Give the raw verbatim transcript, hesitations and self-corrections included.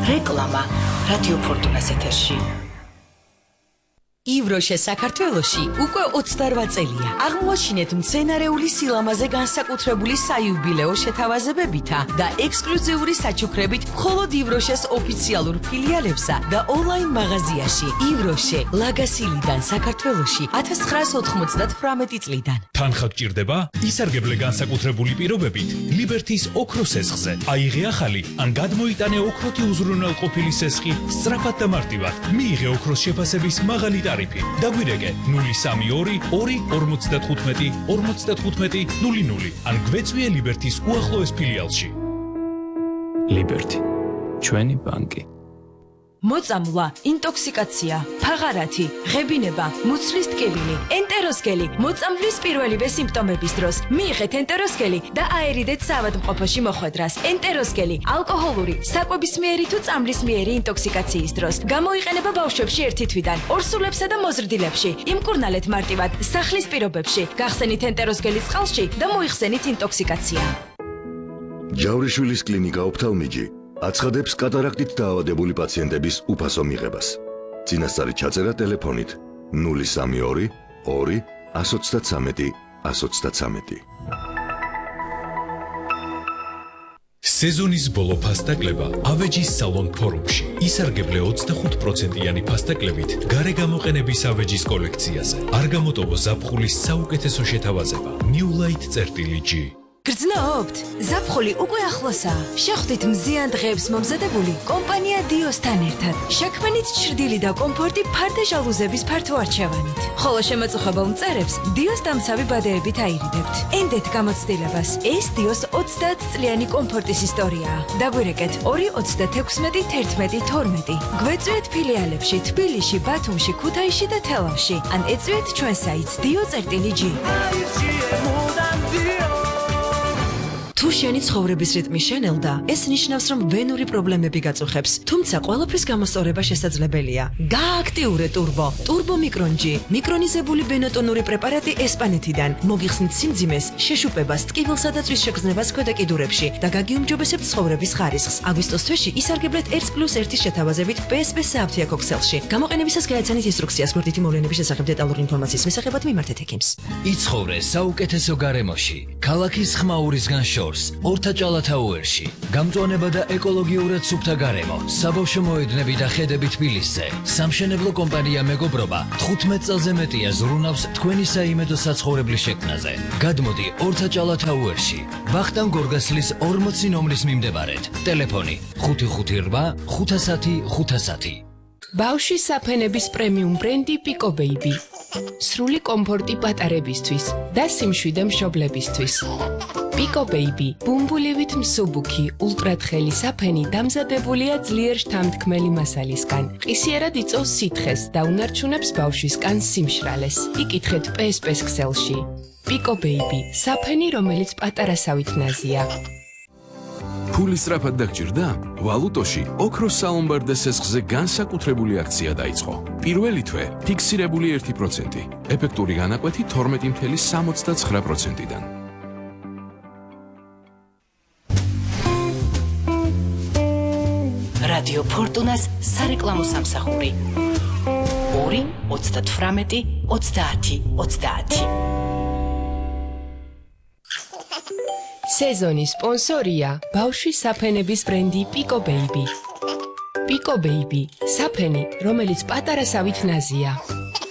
რეკლამა რადიო ფორტუნას ეთერში. ივროშე საქართველოში უკვე ოცდაორ წელია. აღმოაჩინეთ მცენარეული სილამაზე განსაკუთრებული საიუბილეო შეთავაზებებითა და ექსკლუზიური საჩუქრებით მხოლოდ ივროშეს ოფიციალურ ფილიალებსა და ონლაინ მაღაზიაში. ივროშე ლაგასილიდან საქართველოში ათას ცხრაას ოცდაოთხმოცდათვრამეტი წლიდან. თანხა გჭირდება? ისარგებლე განსაკუთრებული პირობებით ლიბერთის ოქროს სესხზე. აიღე ახალი ან გადმოიტანე ოქროთი უზრუნველყოფილი სესხი სწრაფად და მარტივად. მიიღე ოქროს შეფასების მაღალი ტარიფი. დაგვირეკე ნული სამი ორი ორი ორმოცდათხუთმეტი ორმოცდათხუთმეტი ნული ნული ან გვეწვიე ლიბერთის უახლოეს ფილიალში. ლიბერთი ჩვენი ბანკი. მოწამვლა, ინტოქსიკაცია, ფაღარათი, ღებინება, მუცლის ტკივილი, ენტეროსკელი, მოწამვლის პირველივე სიმპტომების დროს მიიღეთ ენტეროსკელი და აერიდეთ საავადმყოფოში მოხვედრას. ენტეროსკელი ალკოჰოლური, საკვებისმიერი თუ წამლისმიერი ინტოქსიკაციის დროს გამოიყენება ბავშვებში ერთი თვიდან, ორსულებსა და მოზრდილებში. იმკურნალეთ მარტივად სახლის პირობებში, გახსენით ენტეროსკელის წყალში და მოიხსენით ინტოქსიკაცია. ჯავრიშვილის კლინიკა ოფთალმიჯი აცხადებს კატარაქტით დაავადებული პაციენტების უფასო მიღებას. წინასწარი ჩაწერა ტელეფონით ნული სამი ორი ორი ათას ოცდათვრამეტი ათას ოცდათვრამეტი. სეზონის ბოლო ფასტაკლება ავეჯის სალონ ფორუმში. ისარგებლე ოცდახუთ პროცენტიანი ფასტაკლებით გარეგამოყენების ავეჯის კოლექციაზე. არ გამოტოვო ზაფხულის საუკეთესო შეთავაზება. New Light წერტილი G. გრძნობთ? ზაფხული უკვე ახლოსაა. შეხვდით მზიან დღეებს მომზადებული კომპანია დიოსთან ერთად. შექმნით ჩრდილი და კომფორტი ფარდე ჟალუზების ფართო არჩევანით. ხოლო შემაწუხებელ მწერებს დიოს დამცავი ბადეებით აირიდებთ. ენდეთ გამოცდილებას. ეს დიოს ოცდაათ წლიანი კომფორტის ისტორიაა. დაგვირეკეთ ორი ოცდათექვსმეტი თერთმეტი თორმეტი. გვეწვიეთ ფილიალებში თბილისში, ბათუმში, ქუთაისში და თელავში. ან ეწვიეთ ჩვენ საიტს dio წერტილი G. თუ შენი ცხოვრების რიტმი შენელდა, ეს ნიშნავს, რომ ვენური პრობლემები გაწუხებს, თუმცა ყველაფრის გამოსწორება შესაძლებელია. გააქტიურე ტურბო, ტურბო მიკრონჯი, მიკრონიზებული ბენატონური პრეპარატი ესპანეთიდან. მოგიხსნით სიმძიმეს, შეშუპებას, ტკივილსა და წვის შეგრძნებას ქვედა კიდურებში და გაგიუმჯობესებთ ცხოვრების ხარისხს. აგვისტოს თვეში ისარგებლეთ ერთ პლუს ერთის შეთავაზებით P S P სააფთიაქო ქსელში. გამოყენებისას გაეცანით ინსტრუქციას გვერდითი მოვლენების შესახებ დეტალური ინფორმაციის მისაღებად მიმართეთ ექიმს. იცხოვრე საუკეთესო გარემოში, ქალაქის ხმაურისგან შორს. ორთაჭალათაუერში გამწვანება და ეკოლოგიურად სუფთა გარემო, საბავშვო მოედნები და ხედები თბილისზე. სამშენებლო კომპანია მეგობრობა თხუთმეტ წელზე მეტია ზრუნავს თქვენი საიმედო საცხოვრებლის შექმნაზე. გადმოდი ორთაჭალათაუერში, ვახტანგ გორგასლის ორმოცი ნომრის მიმდებარედ. ტელეფონი ხუთი ხუთი რვა ხუთასათი ხუთასათი. ბავშვის საფენების პრემიუმ ბრენდი Pico Baby. სრული კომფორტი პატარებისთვის და სიმშვიდე მშობლებისთვის. Pico Baby, ბუმბულივით მსუბუქი, ულტრათხელი საფენი დამზადებულია ძლიერ შთამთქმელი მასალისგან. ყისიერად იწვევს სითხეს და უნარჩუნებს ბავშვის კანს სიმშრალეს. იკითხეთ P S P-ს ქსელში. Pico Baby, საფენი, რომელიც პატარასავით ნაზია. ფული სწრაფად დაგჭირდა? ვალუტოში ოქროს საომბარდე სესხზე განსაკუთრებული აქცია დაიწყო. პირველი თვე ფიქსირებული ერთი პროცენტი, ეფექტური განაკვეთი თორმეტი მცდე სამოცდაცხრა პროცენტიდან. რადიო ფორტუნას სარეკლამო სამსახური ორი ოცდათვრამეტი ოცდაათი ოცდაათი. სეზონის სპონსორია ბავშვის საფენების ბრენდი Pico Baby. Pico Baby, საფენი, რომელიც პატარასავით ნაზია.